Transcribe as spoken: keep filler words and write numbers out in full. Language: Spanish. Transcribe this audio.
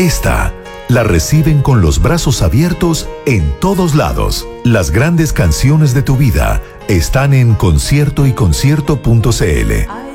esta la reciben con los brazos abiertos en todos lados. Las grandes canciones de tu vida están en concierto y concierto punto c l.